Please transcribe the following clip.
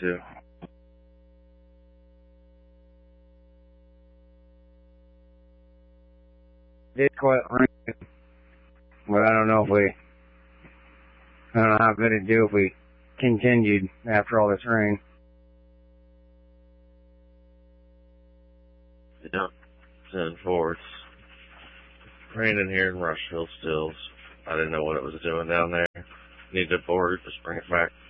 to. Did quite rain, but I don't know how good it'd do if we continued after all this rain. Yeah, 10-4. It's raining here in Rushville still. I didn't know what it was doing down there. Need to board, just bring it back